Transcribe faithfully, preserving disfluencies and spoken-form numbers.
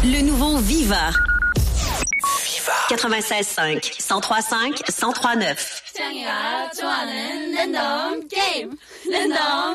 Le nouveau Viva. quatre-vingt-seize cinq, cent trois cinq, cent trois neuf. 창이가 좋아하는 랜덤 게임. 랜덤